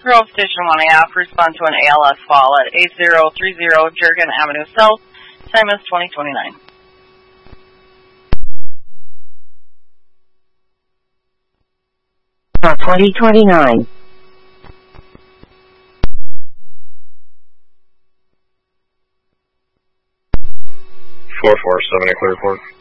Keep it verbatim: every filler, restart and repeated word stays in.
Grove Station one A F, respond to an A L S fall at eight zero three zero Jurgen Avenue South, time is twenty twenty-nine. twenty twenty-nine. four four seven, a clear report.